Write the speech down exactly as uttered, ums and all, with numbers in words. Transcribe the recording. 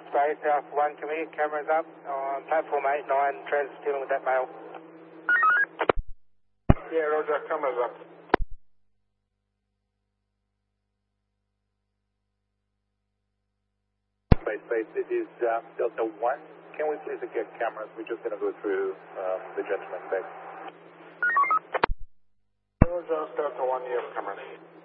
Space Alpha one, can we get cameras up on platform eight nine, Trez dealing with that mail? Yeah, Roger, cameras up. Space, space, this is um, Delta one. Can we please get cameras? We're just going to go through um, the judgment back. Roger, Delta one, you have cameras.